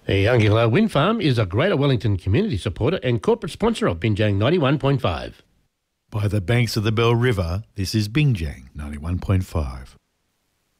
The Youngilla Wind Farm is a Greater Wellington community supporter and corporate sponsor of Binjang 91.5. By the banks of the Bell River, this is Binjang 91.5.